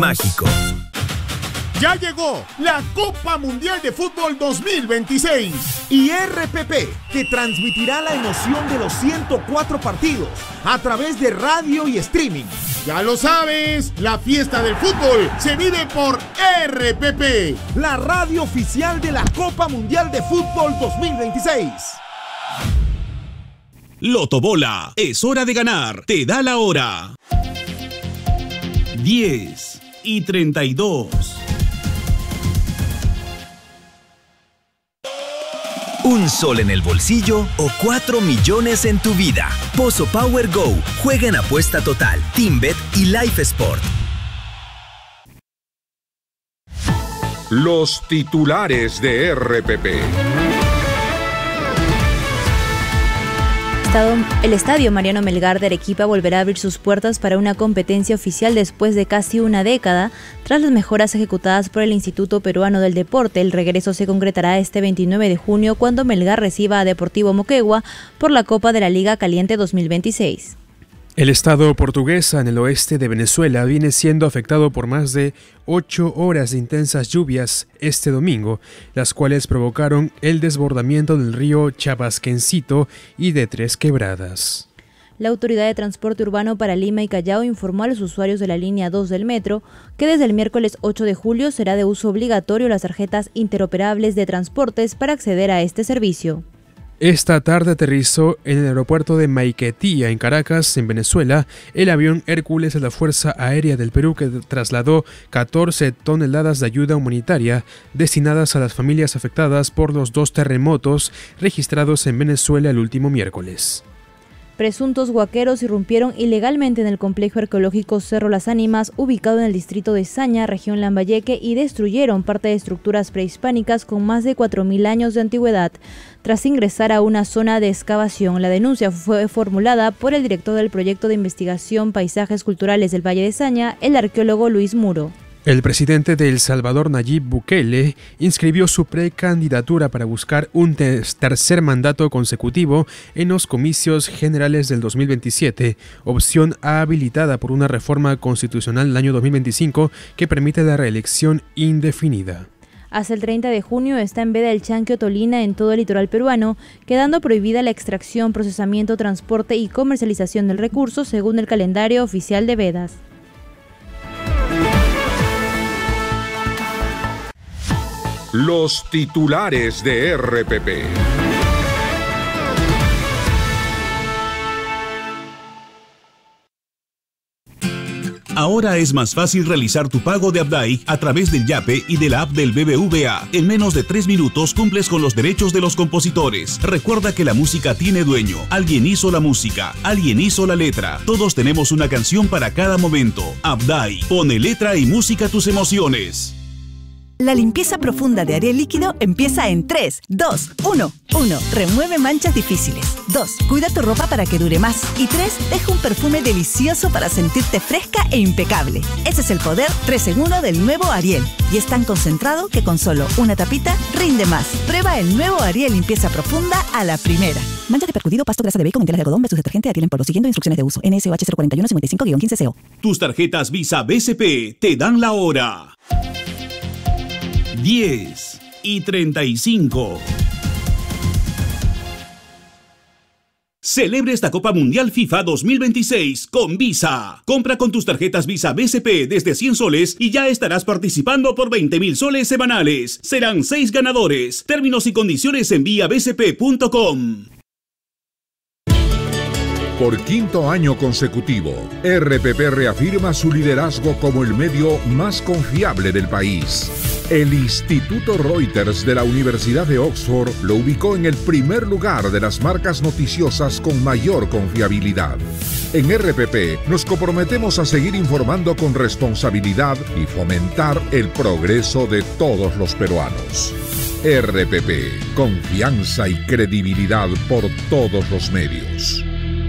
Mágico. Ya llegó la Copa Mundial de Fútbol 2026 y RPP te transmitirá la emoción de los 104 partidos a través de radio y streaming. Ya lo sabes, la fiesta del fútbol se vive por RPP, la radio oficial de la Copa Mundial de Fútbol 2026. Lotobola, es hora de ganar, te da la hora. 10:32. ¿Un sol en el bolsillo o 4 millones en tu vida? Pozo Power Go. Juega en apuesta total, TeamBet y Life Sport. Los titulares de RPP. El estadio Mariano Melgar de Arequipa volverá a abrir sus puertas para una competencia oficial después de casi una década. Tras las mejoras ejecutadas por el Instituto Peruano del Deporte, el regreso se concretará este 29 de junio cuando Melgar reciba a Deportivo Moquegua por la Copa de la Liga Caliente 2026. El estado portuguesa en el oeste de Venezuela viene siendo afectado por más de 8 horas de intensas lluvias este domingo, las cuales provocaron el desbordamiento del río Chabasquencito y de 3 quebradas. La Autoridad de Transporte Urbano para Lima y Callao informó a los usuarios de la línea 2 del metro que desde el miércoles 8 de julio será de uso obligatorio las tarjetas interoperables de transportes para acceder a este servicio. Esta tarde aterrizó en el aeropuerto de Maiquetía, en Caracas, en Venezuela, el avión Hércules de la Fuerza Aérea del Perú que trasladó 14 toneladas de ayuda humanitaria destinadas a las familias afectadas por los 2 terremotos registrados en Venezuela el último miércoles. Presuntos huaqueros irrumpieron ilegalmente en el complejo arqueológico Cerro Las Ánimas, ubicado en el distrito de Saña, región Lambayeque, y destruyeron parte de estructuras prehispánicas con más de 4.000 años de antigüedad. Tras ingresar a una zona de excavación, la denuncia fue formulada por el director del proyecto de investigación Paisajes Culturales del Valle de Saña, el arqueólogo Luis Muro. El presidente de El Salvador, Nayib Bukele, inscribió su precandidatura para buscar un tercer mandato consecutivo en los comicios generales del 2027, opción habilitada por una reforma constitucional del año 2025 que permite la reelección indefinida. Hasta el 30 de junio está en veda el chanque otolina en todo el litoral peruano, quedando prohibida la extracción, procesamiento, transporte y comercialización del recurso según el calendario oficial de vedas. Los titulares de RPP. Ahora es más fácil realizar tu pago de Abdai a través del Yape y de la app del BBVA. En menos de 3 minutos cumples con los derechos de los compositores. Recuerda que la música tiene dueño. Alguien hizo la música, alguien hizo la letra. Todos tenemos una canción para cada momento. Abdai, pone letra y música a tus emociones. La limpieza profunda de Ariel líquido empieza en 3, 2, 1. 1. Remueve manchas difíciles. 2. Cuida tu ropa para que dure más. Y 3. Deja un perfume delicioso para sentirte fresca e impecable. Ese es el poder 3 en 1 del nuevo Ariel. Y es tan concentrado que con solo una tapita rinde más. Prueba el nuevo Ariel limpieza profunda a la primera. Manchas de percudido, pasto, grasa de bacon, telas de algodón versus detergente Ariel en polvo, siguiendo instrucciones de uso. NSOH 041-55-15CO. Tus tarjetas Visa BCP te dan la hora. 10:35. Celebre esta Copa Mundial FIFA 2026 con Visa. Compra con tus tarjetas Visa BCP desde 100 soles y ya estarás participando por 20.000 soles semanales. Serán 6 ganadores. Términos y condiciones en viabcp.com. Por quinto año consecutivo, RPP reafirma su liderazgo como el medio más confiable del país. El Instituto Reuters de la Universidad de Oxford lo ubicó en el primer lugar de las marcas noticiosas con mayor confiabilidad. En RPP nos comprometemos a seguir informando con responsabilidad y fomentar el progreso de todos los peruanos. RPP, confianza y credibilidad por todos los medios.